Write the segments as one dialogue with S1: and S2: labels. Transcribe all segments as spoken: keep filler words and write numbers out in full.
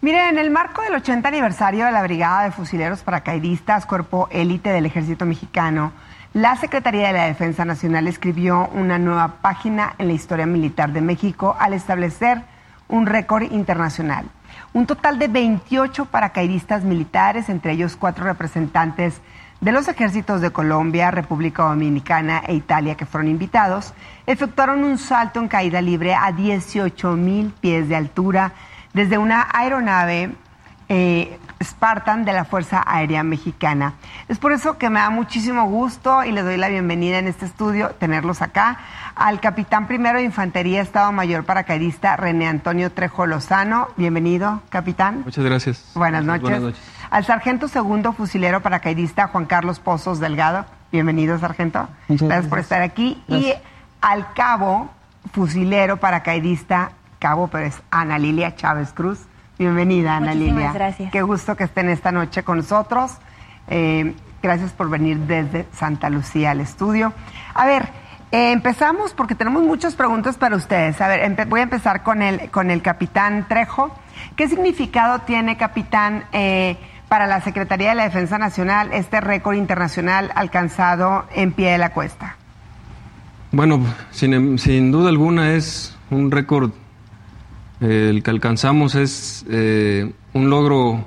S1: Miren, en el marco del ochenta aniversario de la Brigada de Fusileros Paracaidistas, cuerpo élite del Ejército Mexicano, la Secretaría de la Defensa Nacional escribió una nueva página en la historia militar de México al establecer un récord internacional. Un total de veintiocho paracaidistas militares, entre ellos cuatro representantes de los ejércitos de Colombia, República Dominicana e Italia que fueron invitados, efectuaron un salto en caída libre a dieciocho mil pies de altura desde una aeronave eh, Spartan de la Fuerza Aérea Mexicana. Es por eso que me da muchísimo gusto y les doy la bienvenida en este estudio, tenerlos acá, al capitán primero de Infantería, Estado Mayor paracaidista René Antonio Trejo Lozano. Bienvenido, capitán.
S2: Muchas gracias.
S1: Buenas noches.
S2: Buenas noches.
S1: Al sargento segundo fusilero paracaidista Juan Carlos Pozos Delgado. Bienvenido, sargento.
S3: Muchas
S1: gracias,
S3: gracias
S1: por estar aquí.
S3: Gracias.
S1: Y al cabo fusilero paracaidista, cabo, pero es Ana Lilia Chávez Cruz. Bienvenida, Ana Lilia.
S4: Muchísimas gracias.
S1: Qué gusto que estén esta noche con nosotros. Eh, gracias por venir desde Santa Lucía al estudio. A ver, eh, empezamos porque tenemos muchas preguntas para ustedes. A ver, voy a empezar con el, con el capitán Trejo. ¿Qué significado tiene, capitán, eh, para la Secretaría de la Defensa Nacional este récord internacional alcanzado en pie de la cuesta?
S2: Bueno, sin, sin duda alguna es un récord. Eh, el que alcanzamos es eh, un logro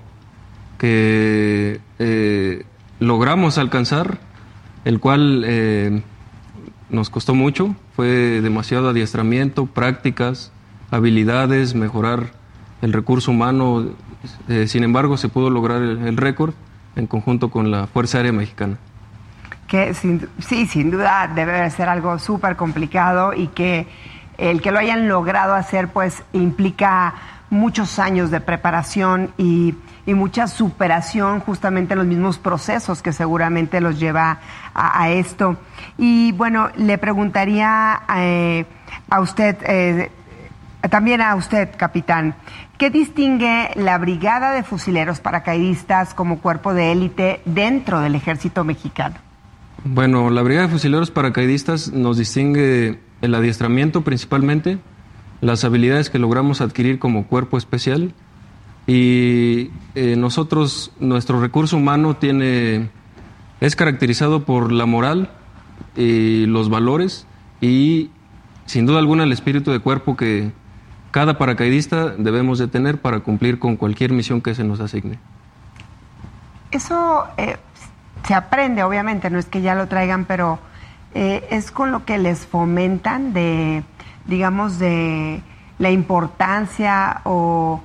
S2: que eh, logramos alcanzar, el cual eh, nos costó mucho. Fue demasiado adiestramiento, prácticas, habilidades, mejorar el recurso humano. Eh, sin embargo, se pudo lograr el, el récord en conjunto con la Fuerza Aérea Mexicana.
S1: Que sin, sí, sin duda debe ser algo súper complicado y que el que lo hayan logrado hacer pues implica muchos años de preparación y, y mucha superación justamente en los mismos procesos que seguramente los lleva a, a esto. Y bueno, le preguntaría eh, a usted, eh, también a usted, capitán, ¿qué distingue la Brigada de Fusileros Paracaidistas como cuerpo de élite dentro del Ejército Mexicano?
S2: Bueno, la Brigada de Fusileros Paracaidistas nos distingue el adiestramiento principalmente, las habilidades que logramos adquirir como cuerpo especial y eh, nosotros, nuestro recurso humano tiene, es caracterizado por la moral y los valores y sin duda alguna el espíritu de cuerpo que cada paracaidista debemos de tener para cumplir con cualquier misión que se nos asigne.
S1: Eso eh, se aprende, obviamente, no es que ya lo traigan, pero eh, es con lo que les fomentan de, digamos, de la importancia o,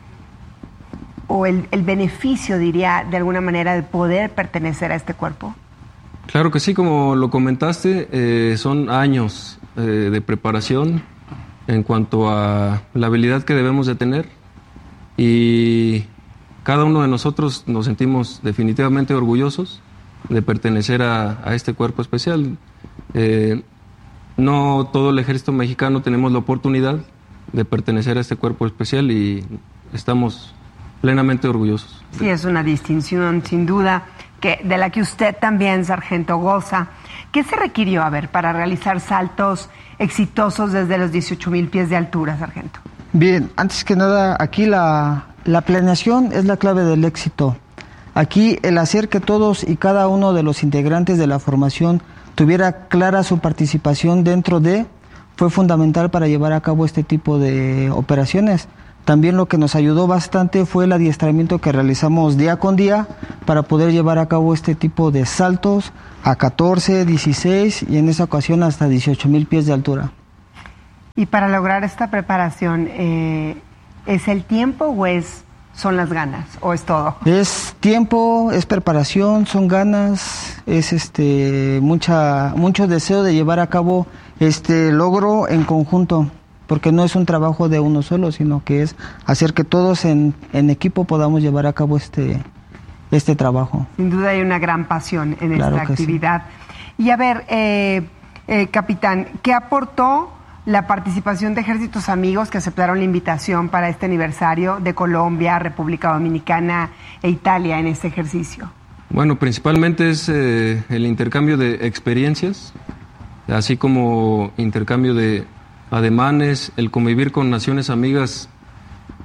S1: o el, el beneficio, diría, de alguna manera, de poder pertenecer a este cuerpo.
S2: Claro que sí, como lo comentaste, eh, son años eh, de preparación en cuanto a la habilidad que debemos de tener y cada uno de nosotros nos sentimos definitivamente orgullosos de pertenecer a, a este cuerpo especial. Eh, no todo el ejército mexicano tenemos la oportunidad de pertenecer a este cuerpo especial y estamos plenamente orgullosos.
S1: Sí, es una distinción sin duda que de la que usted también, sargento, goza. ¿Qué se requirió, a ver, para realizar saltos exitosos desde los dieciocho mil pies de altura, sargento?
S3: Bien, antes que nada, aquí la, la planeación es la clave del éxito. Aquí el hacer que todos y cada uno de los integrantes de la formación tuviera clara su participación dentro de, fue fundamental para llevar a cabo este tipo de operaciones. También lo que nos ayudó bastante fue el adiestramiento que realizamos día con día para poder llevar a cabo este tipo de saltos a catorce, dieciséis y en esa ocasión hasta dieciocho mil pies de altura.
S1: Y para lograr esta preparación, eh, ¿es el tiempo o es, son las ganas o es todo?
S3: Es tiempo, es preparación, son ganas, es este mucha mucho deseo de llevar a cabo este logro en conjunto, porque no es un trabajo de uno solo, sino que es hacer que todos en, en equipo podamos llevar a cabo este, este trabajo.
S1: Sin duda hay una gran pasión en
S3: Claro
S1: esta
S3: que
S1: actividad. Sí. Y a ver, eh, eh, capitán, ¿qué aportó la participación de ejércitos amigos que aceptaron la invitación para este aniversario de Colombia, República Dominicana e Italia en este ejercicio?
S2: Bueno, principalmente es eh, el intercambio de experiencias, así como intercambio de ademanes, el convivir con naciones amigas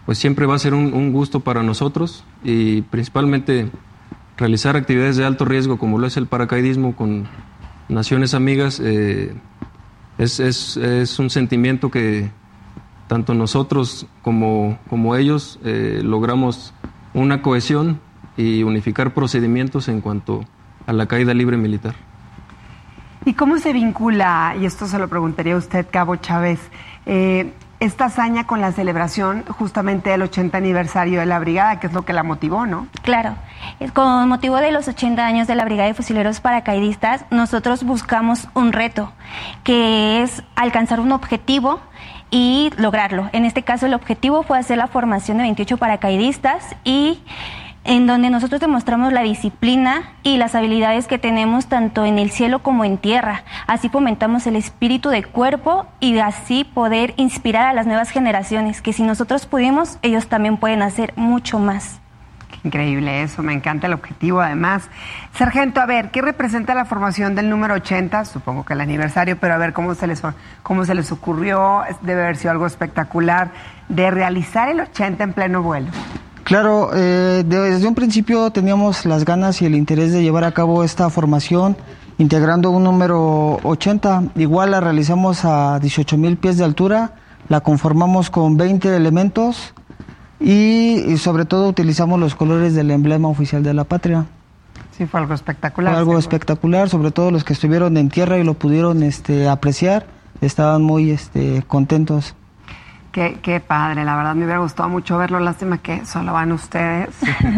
S2: pues siempre va a ser un, un gusto para nosotros, y principalmente realizar actividades de alto riesgo como lo es el paracaidismo con naciones amigas. eh, es, es, es un sentimiento que tanto nosotros como, como ellos eh, logramos una cohesión y unificar procedimientos en cuanto a la caída libre militar.
S1: ¿Y cómo se vincula, y esto se lo preguntaría a usted, Cabo Chávez, eh, esta hazaña con la celebración justamente del ochenta aniversario de la brigada, que es lo que la motivó, ¿no?
S4: Claro, con motivo de los ochenta años de la Brigada de Fusileros Paracaidistas, nosotros buscamos un reto, que es alcanzar un objetivo y lograrlo. En este caso el objetivo fue hacer la formación de veintiocho paracaidistas, y en donde nosotros demostramos la disciplina y las habilidades que tenemos tanto en el cielo como en tierra. Así fomentamos el espíritu de cuerpo y así poder inspirar a las nuevas generaciones, que si nosotros pudimos, ellos también pueden hacer mucho más.
S1: Qué increíble eso, me encanta el objetivo además. Sargento, a ver, ¿qué representa la formación del número ochenta? Supongo que el aniversario, pero a ver cómo se les, cómo se les ocurrió, debe haber sido algo espectacular, de realizar el ochenta en pleno vuelo.
S3: Claro, eh, desde un principio teníamos las ganas y el interés de llevar a cabo esta formación, integrando un número ochenta. Igual la realizamos a dieciocho mil pies de altura, la conformamos con veinte elementos y, y sobre todo utilizamos los colores del emblema oficial de la patria.
S1: Sí, fue algo espectacular.
S3: Fue algo
S1: seguro.
S3: espectacular, sobre todo los que estuvieron en tierra y lo pudieron este, apreciar, estaban muy este, contentos.
S1: Qué, qué padre, la verdad me hubiera gustado mucho verlo, lástima que solo van ustedes.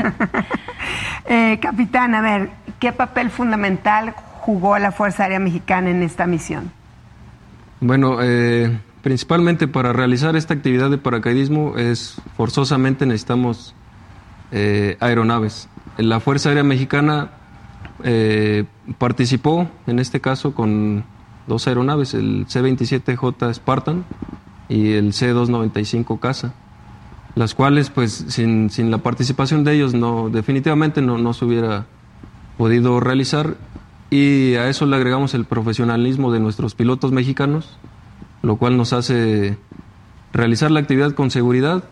S1: eh, capitán, a ver, ¿qué papel fundamental jugó la Fuerza Aérea Mexicana en esta misión?
S2: Bueno, eh, principalmente para realizar esta actividad de paracaidismo es forzosamente necesitamos eh, aeronaves. La Fuerza Aérea Mexicana eh, participó en este caso con dos aeronaves, el C veintisiete J Spartan y el C doscientos noventa y cinco Casa, las cuales pues sin, sin la participación de ellos no, definitivamente no, no se hubiera podido realizar, y a eso le agregamos el profesionalismo de nuestros pilotos mexicanos, lo cual nos hace realizar la actividad con seguridad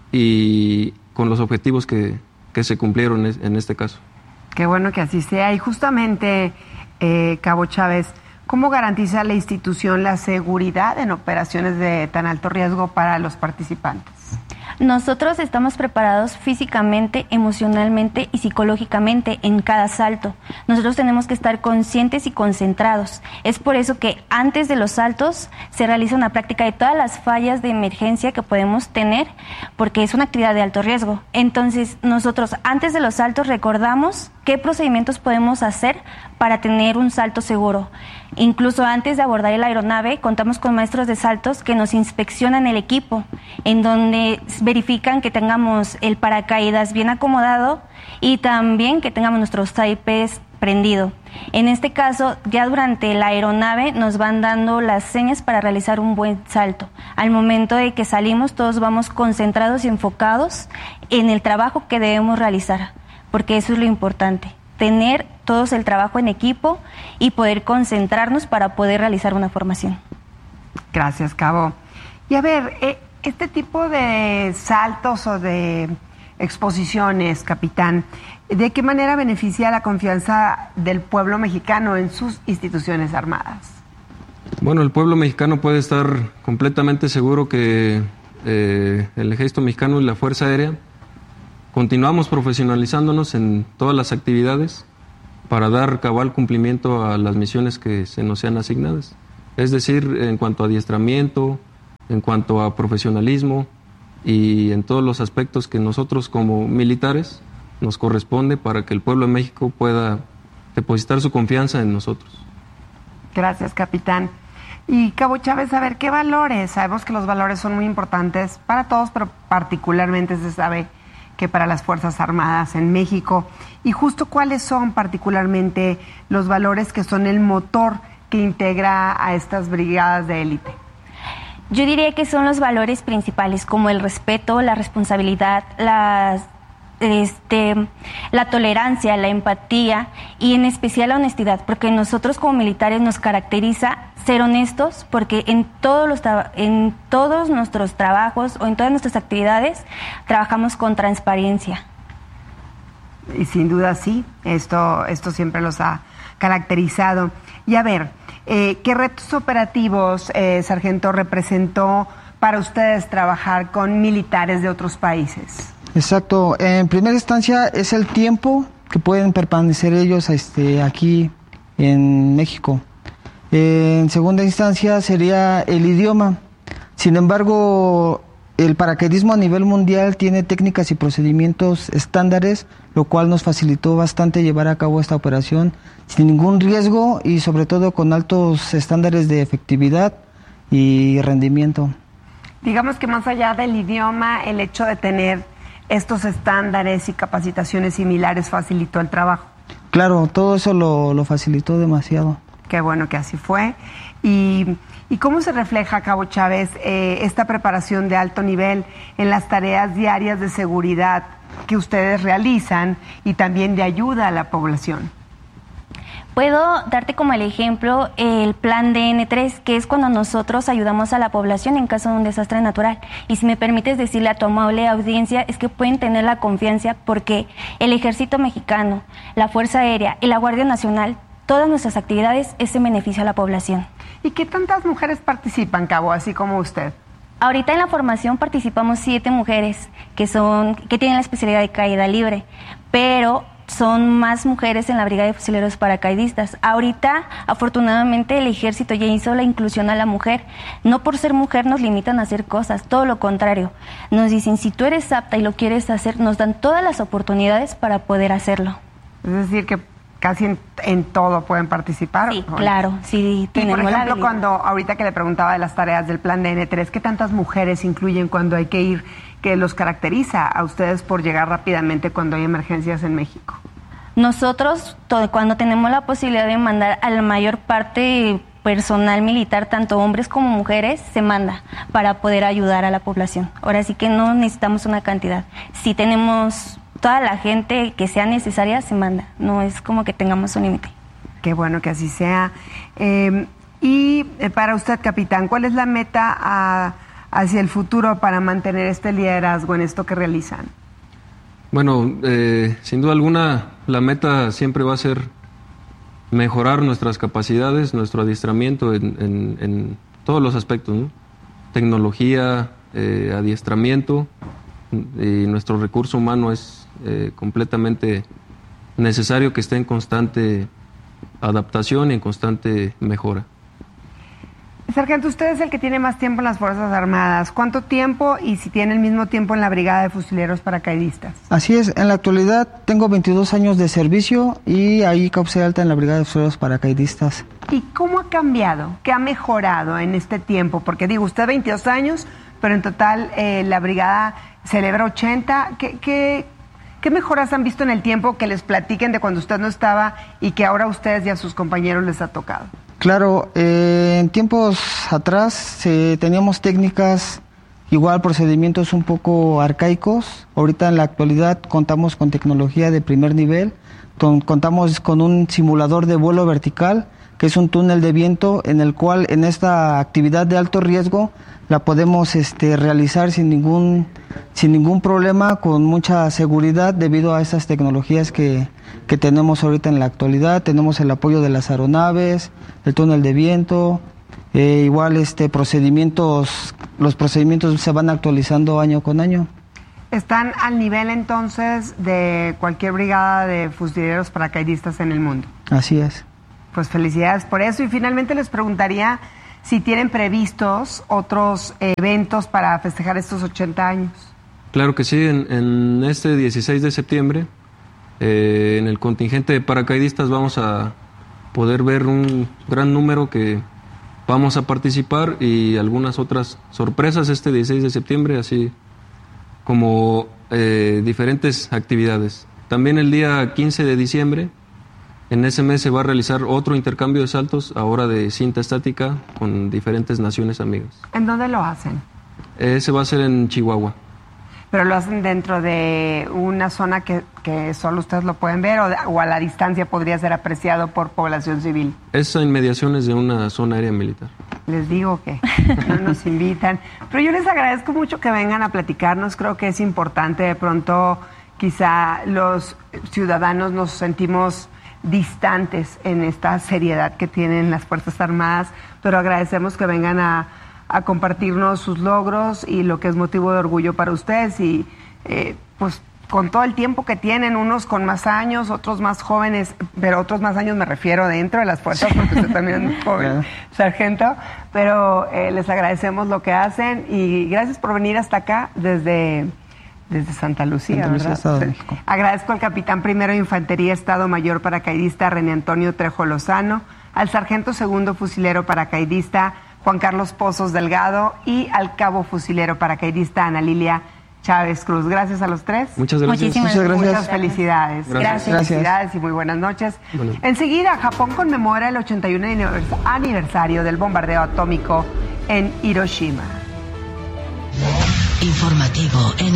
S2: y con los objetivos que, que se cumplieron en este caso.
S1: Qué bueno que así sea, y justamente, eh, Cabo Chávez, ¿cómo garantiza la institución la seguridad en operaciones de tan alto riesgo para los participantes?
S4: Nosotros estamos preparados físicamente, emocionalmente y psicológicamente en cada salto. Nosotros tenemos que estar conscientes y concentrados. Es por eso que antes de los saltos se realiza una práctica de todas las fallas de emergencia que podemos tener, porque es una actividad de alto riesgo. Entonces, nosotros antes de los saltos recordamos qué procedimientos podemos hacer para tener un salto seguro. Incluso antes de abordar el aeronave, contamos con maestros de saltos que nos inspeccionan el equipo, en donde verifican que tengamos el paracaídas bien acomodado y también que tengamos nuestros taipes prendido. En este caso, ya durante la aeronave nos van dando las señas para realizar un buen salto. Al momento de que salimos, todos vamos concentrados y enfocados en el trabajo que debemos realizar, porque eso es lo importante, tener todos el trabajo en equipo y poder concentrarnos para poder realizar una formación.
S1: Gracias, Cabo. Y a ver, eh, este tipo de saltos o de exposiciones, capitán, ¿de qué manera beneficia la confianza del pueblo mexicano en sus instituciones armadas?
S2: Bueno, el pueblo mexicano puede estar completamente seguro que eh, el Ejército Mexicano y la Fuerza Aérea continuamos profesionalizándonos en todas las actividades para dar cabal cumplimiento a las misiones que se nos sean asignadas. Es decir, en cuanto a adiestramiento, en cuanto a profesionalismo y en todos los aspectos que nosotros como militares nos corresponde para que el pueblo de México pueda depositar su confianza en nosotros.
S1: Gracias, capitán. Y Cabo Chávez, a ver, ¿qué valores? Sabemos que los valores son muy importantes para todos, pero particularmente se sabe que para las Fuerzas Armadas en México. Y justo cuáles son particularmente los valores que son el motor que integra a estas brigadas de élite.
S4: Yo diría que son los valores principales, como el respeto, la responsabilidad, las este, la tolerancia, la empatía y en especial la honestidad, porque nosotros como militares nos caracteriza ser honestos, porque en todos los en todos nuestros trabajos o en todas nuestras actividades trabajamos con transparencia.
S1: Y sin duda sí, esto, esto siempre los ha caracterizado. Y a ver, eh, ¿qué retos operativos, eh, sargento, representó para ustedes trabajar con militares de otros países?
S3: Exacto. En primera instancia es el tiempo que pueden permanecer ellos este, aquí en México. En segunda instancia sería el idioma. Sin embargo, el paracaidismo a nivel mundial tiene técnicas y procedimientos estándares, lo cual nos facilitó bastante llevar a cabo esta operación sin ningún riesgo y sobre todo con altos estándares de efectividad y rendimiento.
S1: Digamos que más allá del idioma, el hecho de tener estos estándares y capacitaciones similares facilitó el trabajo.
S3: Claro, todo eso lo, lo facilitó demasiado.
S1: Qué bueno que así fue. ¿Y, y cómo se refleja, Cabo Chávez, eh, esta preparación de alto nivel en las tareas diarias de seguridad que ustedes realizan y también de ayuda a la población?
S4: Puedo darte como el ejemplo el plan D N tres, que es cuando nosotros ayudamos a la población en caso de un desastre natural. Y si me permites decirle a tu amable audiencia, es que pueden tener la confianza porque el Ejército Mexicano, la Fuerza Aérea y la Guardia Nacional, todas nuestras actividades es en beneficio a la población.
S1: ¿Y qué tantas mujeres participan, Cabo, así como usted?
S4: Ahorita en la formación participamos siete mujeres que son que tienen la especialidad de caída libre, pero son más mujeres en la Brigada de Fusileros Paracaidistas. Ahorita, afortunadamente, el Ejército ya hizo la inclusión a la mujer. No por ser mujer nos limitan a hacer cosas, todo lo contrario. Nos dicen, si tú eres apta y lo quieres hacer, nos dan todas las oportunidades para poder hacerlo.
S1: Es decir, que casi en, en todo pueden participar.
S4: Sí, claro, sí.
S1: Y por ejemplo, cuando ahorita que le preguntaba de las tareas del plan D N tres, ¿qué tantas mujeres incluyen cuando hay que ir, que los caracteriza a ustedes por llegar rápidamente cuando hay emergencias en México?
S4: Nosotros, todo, cuando tenemos la posibilidad de mandar a la mayor parte personal militar, tanto hombres como mujeres, se manda para poder ayudar a la población. Ahora sí que no necesitamos una cantidad. Si tenemos toda la gente que sea necesaria, se manda. No es como que tengamos un límite.
S1: Qué bueno que así sea. Eh, y eh, para usted, capitán, ¿cuál es la meta a, hacia el futuro para mantener este liderazgo en esto que realizan?
S2: Bueno, eh, sin duda alguna, la meta siempre va a ser mejorar nuestras capacidades, nuestro adiestramiento en, en, en todos los aspectos, ¿no? Tecnología, eh, adiestramiento, y nuestro recurso humano es eh, completamente necesario que esté en constante adaptación y en constante mejora.
S1: Sargento, usted es el que tiene más tiempo en las Fuerzas Armadas. ¿Cuánto tiempo y si tiene el mismo tiempo en la Brigada de Fusileros Paracaidistas?
S3: Así es, en la actualidad tengo veintidós años de servicio y ahí causé alta en la Brigada de Fusileros Paracaidistas.
S1: ¿Y cómo ha cambiado? ¿Qué ha mejorado en este tiempo? Porque digo, usted veintidós años, pero en total eh, la Brigada celebra ochenta. ¿Qué, qué, ¿Qué mejoras han visto en el tiempo que les platiquen de cuando usted no estaba y que ahora a ustedes y a sus compañeros les ha tocado?
S3: Claro, eh, en tiempos atrás eh, teníamos técnicas, igual procedimientos un poco arcaicos. Ahorita en la actualidad contamos con tecnología de primer nivel, con, contamos con un simulador de vuelo vertical, que es un túnel de viento en el cual en esta actividad de alto riesgo la podemos este, realizar sin ningún, sin ningún problema, con mucha seguridad debido a estas tecnologías que, que tenemos ahorita en la actualidad. Tenemos el apoyo de las aeronaves, el túnel de viento, eh, igual este procedimientos, los procedimientos se van actualizando año con año.
S1: ¿Están al nivel entonces de cualquier brigada de fusileros paracaidistas en el mundo?
S3: Así es.
S1: Pues felicidades por eso. Y finalmente les preguntaría si tienen previstos otros eventos para festejar estos ochenta años.
S2: Claro que sí, en, en este dieciséis de septiembre, eh, en el contingente de paracaidistas vamos a poder ver un gran número que vamos a participar y algunas otras sorpresas este dieciséis de septiembre, así como eh, diferentes actividades. También el día quince de diciembre, en ese mes se va a realizar otro intercambio de saltos, ahora de cinta estática, con diferentes naciones amigas.
S1: ¿En dónde lo hacen?
S2: Ese va a ser en Chihuahua.
S1: pero lo hacen dentro de una zona que, que solo ustedes lo pueden ver o, de, o a la distancia podría ser apreciado por población civil.
S2: Es en inmediaciones de una zona aérea militar.
S1: Les digo que no nos invitan, pero yo les agradezco mucho que vengan a platicarnos. Creo que es importante, de pronto quizá los ciudadanos nos sentimos distantes en esta seriedad que tienen las Fuerzas Armadas, pero agradecemos que vengan a, a compartirnos sus logros y lo que es motivo de orgullo para ustedes y eh, pues con todo el tiempo que tienen, unos con más años, otros más jóvenes, pero otros más años me refiero dentro de las fuerzas, porque usted también es joven, sargento, pero eh, les agradecemos lo que hacen y gracias por venir hasta acá desde, desde Santa Lucía,
S3: Santa Lucía,
S1: ¿verdad?
S3: Estado de México.
S1: Agradezco al capitán primero de Infantería, Estado Mayor paracaidista René Antonio Trejo Lozano, al sargento segundo fusilero paracaidista Juan Carlos Pozos Delgado y al cabo fusilero paracaidista Ana Lilia Chávez Cruz. Gracias a los tres.
S2: Muchas gracias.
S3: Muchas gracias.
S1: Muchas felicidades.
S2: Gracias.
S1: Gracias. Felicidades y muy buenas noches.
S2: Bueno.
S1: Enseguida, Japón conmemora el ochenta y uno aniversario del bombardeo atómico en Hiroshima.
S5: Informativo en